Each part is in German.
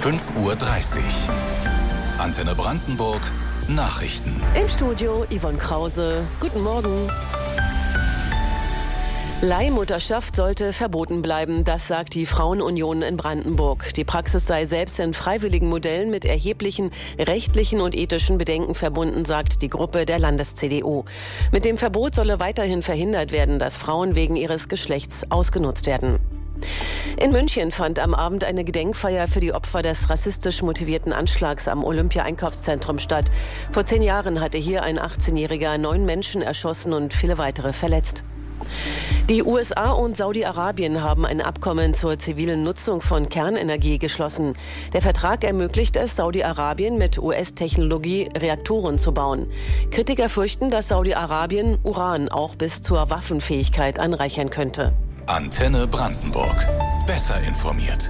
5:30 Uhr. Antenne Brandenburg Nachrichten. Im Studio Yvonne Krause. Guten Morgen. Leihmutterschaft sollte verboten bleiben, das sagt die Frauenunion in Brandenburg. Die Praxis sei selbst in freiwilligen Modellen mit erheblichen rechtlichen und ethischen Bedenken verbunden, sagt die Gruppe der Landes-CDU. Mit dem Verbot solle weiterhin verhindert werden, dass Frauen wegen ihres Geschlechts ausgenutzt werden. In München fand am Abend eine Gedenkfeier für die Opfer des rassistisch motivierten Anschlags am Olympia-Einkaufszentrum statt. Vor 10 Jahren hatte hier ein 18-Jähriger 9 Menschen erschossen und viele weitere verletzt. Die USA und Saudi-Arabien haben ein Abkommen zur zivilen Nutzung von Kernenergie geschlossen. Der Vertrag ermöglicht es, Saudi-Arabien mit US-Technologie Reaktoren zu bauen. Kritiker fürchten, dass Saudi-Arabien Uran auch bis zur Waffenfähigkeit anreichern könnte. Antenne Brandenburg. Besser informiert.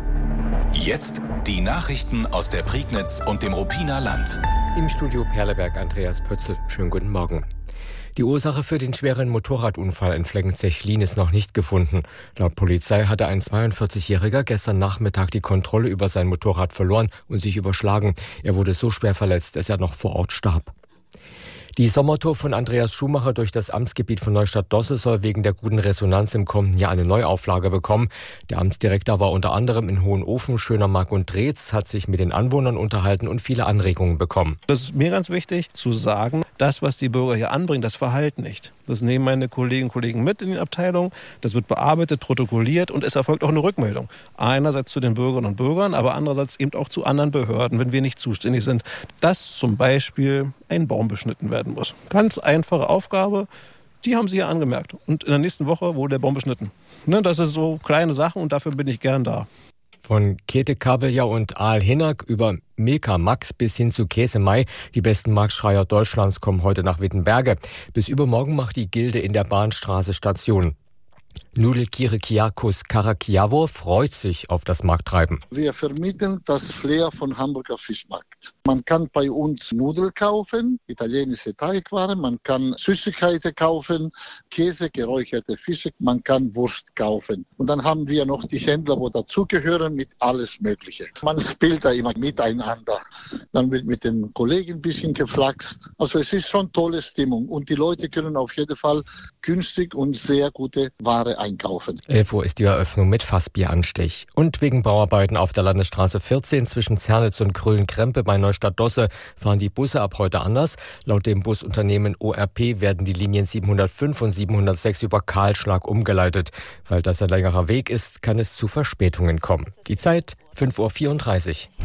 Jetzt die Nachrichten aus der Prignitz und dem Ruppiner Land. Im Studio Perleberg Andreas Pötzl. Schönen guten Morgen. Die Ursache für den schweren Motorradunfall in Fleggenzechlin ist noch nicht gefunden. Laut Polizei hatte ein 42-Jähriger gestern Nachmittag die Kontrolle über sein Motorrad verloren und sich überschlagen. Er wurde so schwer verletzt, dass er noch vor Ort starb. Die Sommertour von Andreas Schumacher durch das Amtsgebiet von Neustadt-Dosse soll wegen der guten Resonanz im kommenden Jahr eine Neuauflage bekommen. Der Amtsdirektor war unter anderem in Hohenofen, Schönermark und Dreetz, hat sich mit den Anwohnern unterhalten und viele Anregungen bekommen. Das ist mir ganz wichtig zu sagen, das, was die Bürger hier anbringen, das Verhalten nicht. Das nehmen meine Kolleginnen und Kollegen mit in den Abteilungen. Das wird bearbeitet, protokolliert und es erfolgt auch eine Rückmeldung. Einerseits zu den Bürgerinnen und Bürgern, aber andererseits eben auch zu anderen Behörden, wenn wir nicht zuständig sind, dass zum Beispiel ein Baum beschnitten werden muss. Ganz einfache Aufgabe, die haben Sie ja angemerkt. Und in der nächsten Woche wurde der Baum beschnitten. Das sind so kleine Sachen und dafür bin ich gern da. Von Käthe Kabeljau und Aal Hinnack über Milka Max bis hin zu Käse Mai. Die besten Marktschreier Deutschlands kommen heute nach Wittenberge. Bis übermorgen macht die Gilde in der Bahnstraße Station. Nudel Kirikiakos Karakiavo freut sich auf das Markttreiben. Wir vermitteln das Flair von Hamburger Fischmarkt. Man kann bei uns Nudeln kaufen, italienische Teigwaren, man kann Süßigkeiten kaufen, Käse, geräucherte Fische, man kann Wurst kaufen. Und dann haben wir noch die Händler, wo dazugehören, mit alles Mögliche. Man spielt da immer miteinander. Dann wird mit den Kollegen ein bisschen geflaxt. Also es ist schon tolle Stimmung und die Leute können auf jeden Fall günstig und sehr gute Ware einkaufen. 11 Uhr ist die Eröffnung mit Fassbieranstich. Und wegen Bauarbeiten auf der Landesstraße 14 zwischen Zernitz und Krölen-Krempe bei Neustadt-Dosse fahren die Busse ab heute anders. Laut dem Busunternehmen ORP werden die Linien 705 und 706 über Kahlschlag umgeleitet. Weil das ein längerer Weg ist, kann es zu Verspätungen kommen. Die Zeit 5:34 Uhr.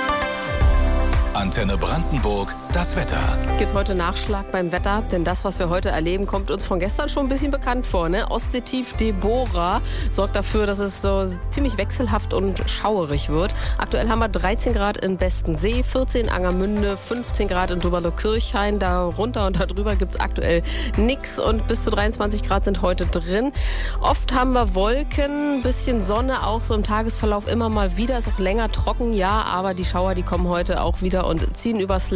Antenne Brandenburg, das Wetter. Gibt heute Nachschlag beim Wetter, denn das, was wir heute erleben, kommt uns von gestern schon ein bisschen bekannt vor. Ostseetief Deborah sorgt dafür, dass es so ziemlich wechselhaft und schauerig wird. Aktuell haben wir 13 Grad in Bestensee, 14 in Angermünde, 15 Grad in Doberlo-Kirchhain. Darunter und darüber gibt es aktuell nichts und bis zu 23 Grad sind heute drin. Oft haben wir Wolken, ein bisschen Sonne auch so im Tagesverlauf immer mal wieder. Ist auch länger trocken, ja, aber die Schauer, die kommen heute auch wieder und ziehen übers